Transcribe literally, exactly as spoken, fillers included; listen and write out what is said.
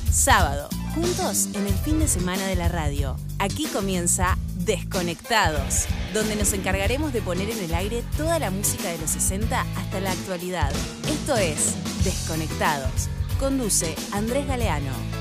Sábado, juntos en el fin de semana de la radio. Aquí comienza Desconectados, donde nos encargaremos de poner en el aire toda la música de los sesenta hasta la actualidad. Esto es Desconectados. Conduce Andrés Galeano.